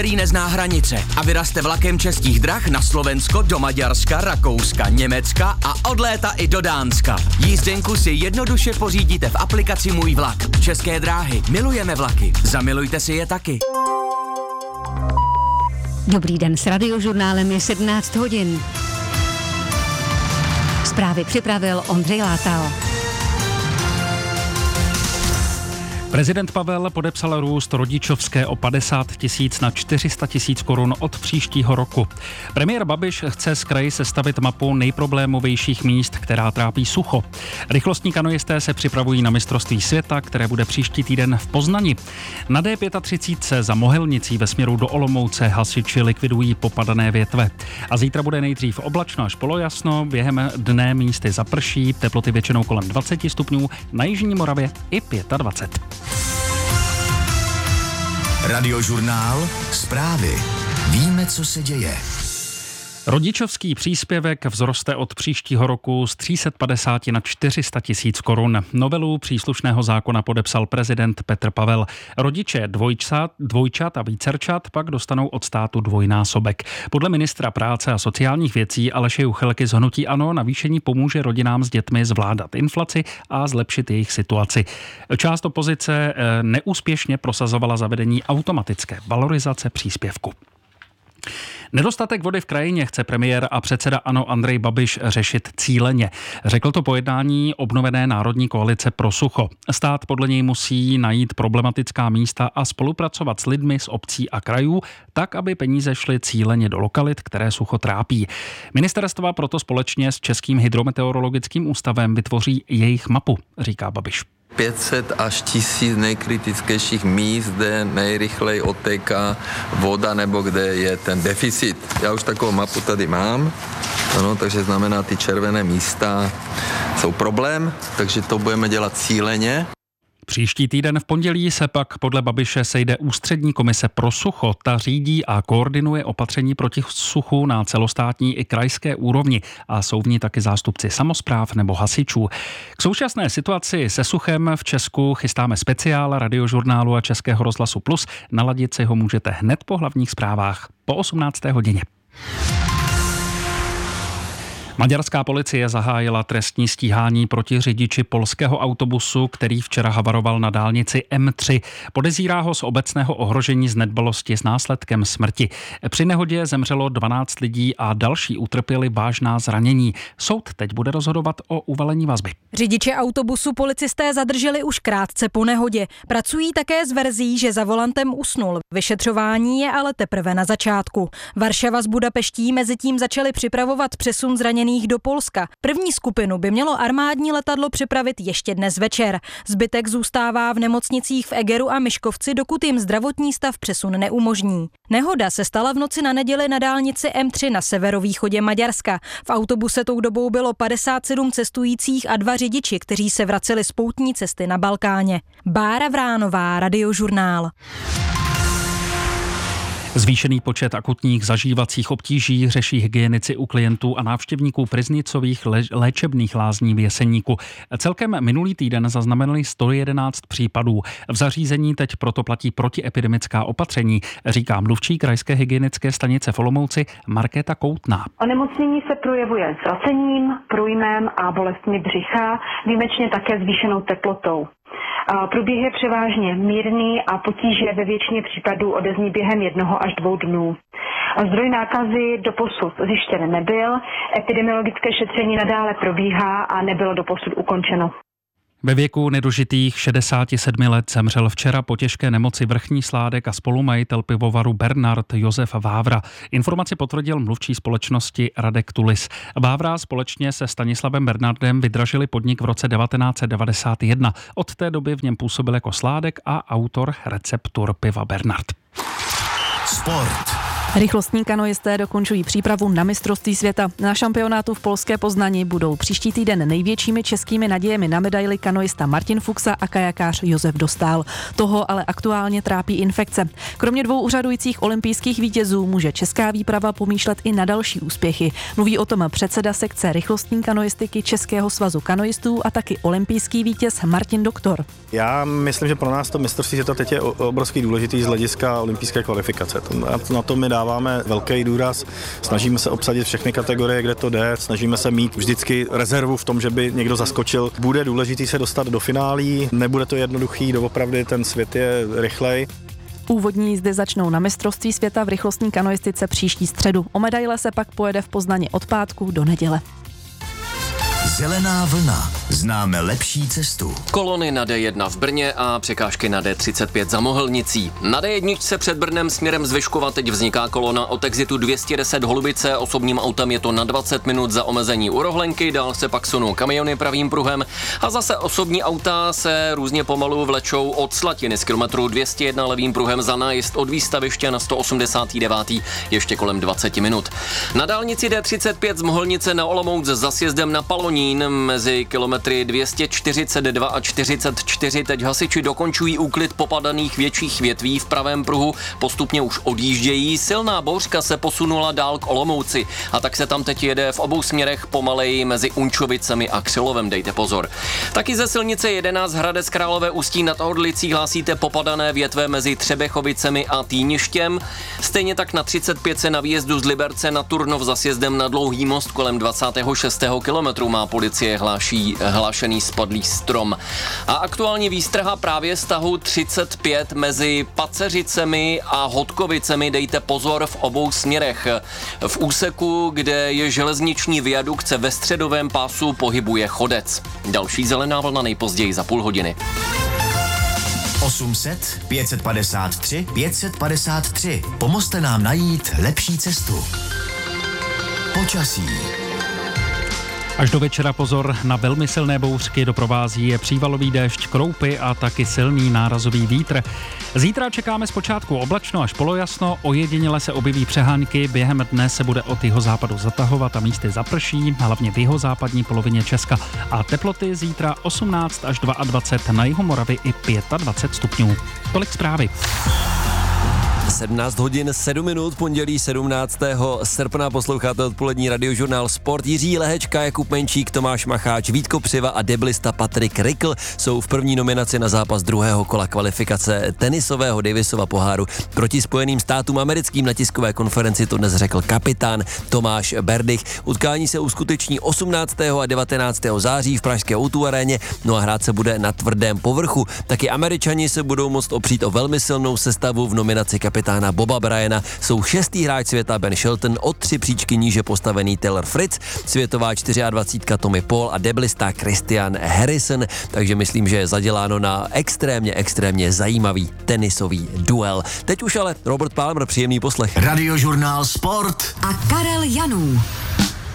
který nezná hranice a vyrazte vlakem Českých drah na Slovensko, do Maďarska, Rakouska, Německa a od léta i do Dánska. Jízdenku si jednoduše pořídíte v aplikaci Můj vlak. České dráhy. Milujeme vlaky. Zamilujte si je taky. Dobrý den, s Radiožurnálem je 17 hodin. Zprávy připravil Ondřej Látal. Prezident Pavel podepsal růst rodičovské o 50 000 na 400 000 korun od příštího roku. Premiér Babiš chce z kraji sestavit mapu nejproblémovějších míst, která trápí sucho. Rychlostní kanojisté se připravují na mistrovství světa, které bude příští týden v Poznani. Na D35 za Mohelnicí ve směru do Olomouce hasiči likvidují popadané větve. A zítra bude nejdřív oblačno až polojasno, během dne místy zaprší, teploty většinou kolem 20 stupňů, na jižní Moravě i 25. Radiožurnál, zprávy. Víme, co se děje. Rodičovský příspěvek vzroste od příštího roku z 350 na 400 000 korun. Novelu příslušného zákona podepsal prezident Petr Pavel. Rodiče dvojčat a vícerčat pak dostanou od státu dvojnásobek. Podle ministra práce a sociálních věcí Aleše Juchelky z hnutí ANO navýšení pomůže rodinám s dětmi zvládat inflaci a zlepšit jejich situaci. Část opozice neúspěšně prosazovala zavedení automatické valorizace příspěvku. Nedostatek vody v krajině chce premiér a předseda ANO Andrej Babiš řešit cíleně. Řekl to po jednání obnovené Národní koalice pro sucho. Stát podle něj musí najít problematická místa a spolupracovat s lidmi z obcí a krajů, tak, aby peníze šly cíleně do lokalit, které sucho trápí. Ministerstva proto společně s Českým hydrometeorologickým ústavem vytvoří jejich mapu, říká Babiš. 500 až 1000 nejkritičtějších míst, kde nejrychleji odtéká voda nebo kde je ten deficit. Já už takovou mapu tady mám, ano, takže znamená, ty červené místa jsou problém, takže to budeme dělat cíleně. Příští týden v pondělí se pak podle Babiše sejde ústřední komise pro sucho. Ta řídí a koordinuje opatření proti suchu na celostátní i krajské úrovni a jsou v ní taky zástupci samospráv nebo hasičů. K současné situaci se suchem v Česku chystáme speciál Radiožurnálu a Českého rozhlasu Plus. Naladit si ho můžete hned po hlavních zprávách po 18. hodině. Maďarská policie zahájila trestní stíhání proti řidiči polského autobusu, který včera havaroval na dálnici M3. Podezírá ho z obecného ohrožení z nedbalosti s následkem smrti. Při nehodě zemřelo 12 lidí a další utrpěli vážná zranění. Soud teď bude rozhodovat o uvalení vazby. Řidiče autobusu policisté zadrželi už krátce po nehodě. Pracují také s verzí, že za volantem usnul. Vyšetřování je ale teprve na začátku. Varšava s Budapeští mezitím začaly připravovat přesun zraněných do Polska. První skupinu by mělo armádní letadlo připravit ještě dnes večer. Zbytek zůstává v nemocnicích v Egeru a Myškovci, dokud jim zdravotní stav přesun neumožní. Nehoda se stala v noci na neděli na dálnici M3 na severovýchodě Maďarska. V autobuse tou dobou bylo 57 cestujících a 2 řidiči, kteří se vraceli z poutní cesty na Balkáně. Bára Vránová, Radiožurnál. Zvýšený počet akutních zažívacích obtíží řeší hygienici u klientů a návštěvníků Pryznicových léčebných lázní v Jeseníku. Celkem minulý týden zaznamenali 111 případů. V zařízení teď proto platí protiepidemická opatření, říká mluvčí krajské hygienické stanice v Olomouci Markéta Koutná. Onemocnění se projevuje zracením, průjmem a bolestmi břicha, výjimečně také zvýšenou teplotou. Průběh je převážně mírný a potíže ve většině případů odezní během 1 až 2 dnů. Zdroj nákazy doposud zjištěn nebyl, epidemiologické šetření nadále probíhá a nebylo doposud ukončeno. Ve věku nedožitých 67 let zemřel včera po těžké nemoci vrchní sládek a spolumajitel pivovaru Bernard Josef Vávra. Informaci potvrdil mluvčí společnosti Radek Tulis. Vávra společně se Stanislavem Bernardem vydražili podnik v roce 1991. Od té doby v něm působil jako sládek a autor receptur piva Bernard. Sport. Rychlostní kanoisté dokončují přípravu na mistrovství světa. Na šampionátu v polské Poznani budou příští týden největšími českými nadějemi na medaili kanoista Martin Fuxa a kajakář Josef Dostál. Toho ale aktuálně trápí infekce. Kromě 2 úřadujících olympijských vítězů může česká výprava pomýšlet i na další úspěchy. Mluví o tom předseda sekce rychlostní kanoistiky Českého svazu kanoistů a taky olympijský vítěz Martin Doktor. Já myslím, že pro nás to mistrovství světa teď je obrovský důležitý z hlediska olympijské kvalifikace. Na to my dáváme velký důraz. Snažíme se obsadit všechny kategorie, kde to jde. Snažíme se mít vždycky rezervu v tom, že by někdo zaskočil. Bude důležitý se dostat do finálí, nebude to jednoduchý, doopravdy ten svět je rychlej. Úvodní jízdy začnou na mistrovství světa v rychlostní kanoistice příští středu. O medaile se pak pojede v Poznani od pátku do neděle. Zelená vlna. Známe lepší cestu. Kolony na D1 v Brně a překážky na D35 za Mohelnicí. Na D1 před Brnem směrem z Vyškova teď vzniká kolona od exitu 210 Holubice. Osobním autem je to na 20 minut za omezení u Rohlenky, dál se pak sunou kamiony pravým pruhem a zase osobní auta se různě pomalu vlečou od Slatiny z kilometru 201 levým pruhem za nájezd od výstaviště na 189. ještě kolem 20 minut. Na dálnici D35 z Mohelnice na Olomouc za sjezdem na Palonín mezi kilometry 242 a 44 teď hasiči dokončují úklid popadaných větších větví v pravém pruhu, postupně už odjíždějí. Silná bouřka se posunula dál k Olomouci a tak se tam teď jede v obou směrech pomaleji mezi Unčovicemi a Křilovem, dejte pozor. Taky ze silnice 11 Hradec Králové Ústí nad Orlicí hlásíte popadané větve mezi Třebechovicemi a Týništěm. Stejně tak na 35 se na výjezdu z Liberce na Turnov za sjezdem na Dlouhý most kolem 26. kilometru má policie hlášený spadlý strom. A aktuální výstraha právě z tahu 35 mezi Paceřicemi a Hodkovicemi, dejte pozor v obou směrech. V úseku, kde je železniční viadukt, se ve středovém pásu pohybuje chodec. Další zelená vlna nejpozději za půl hodiny. 800 553 553. Pomozte nám najít lepší cestu. Počasí. Až do večera pozor na velmi silné bouřky, doprovází je přívalový déšť, kroupy a taky silný nárazový vítr. Zítra čekáme zpočátku oblačno až polojasno, ojediněle se objeví přehánky, během dne se bude od jihozápadu zatahovat a místy zaprší, hlavně v jihozápadní polovině Česka. A teploty zítra 18 až 22, na jihu Moravy i 25 stupňů. Tolik zprávy. 17 hodin 7 minut, pondělí 17. srpna, posloucháte odpolední radiožurnál Sport. Jiří Lehečka, Jakub Menčík, Tomáš Macháč, Vítko Přiva a deblista Patrik Rikl jsou v první nominaci na zápas druhého kola kvalifikace tenisového Davisova poháru proti Spojeným státům americkým. Na tiskové konferenci to dnes řekl kapitán Tomáš Berdych. Utkání se uskuteční 18. a 19. září v pražské O2 aréně, no a hrát se bude na tvrdém povrchu. Taky Američani se budou moct opřít o velmi silnou sestavu v nominaci kapitána Boba Bryana. Jsou 6. hráč světa Ben Shelton, o 3 příčky níže postavený Taylor Fritz, světová 24. Tommy Paul a deblista Christian Harrison, takže myslím, že je zaděláno na extrémně zajímavý tenisový duel. Teď už ale Robert Palmer, příjemný poslech. Radiožurnál Sport a Karel Janů.